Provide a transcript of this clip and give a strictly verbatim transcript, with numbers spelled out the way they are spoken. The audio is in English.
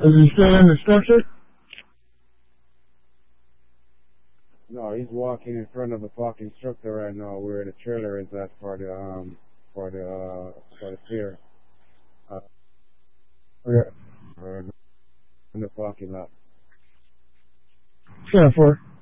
Is he still in the structure? No, he's walking in front of the fucking structure right now where the trailer is at for the, um, for the, uh, for the pier. Uh, Okay. in the parking lot. ten four.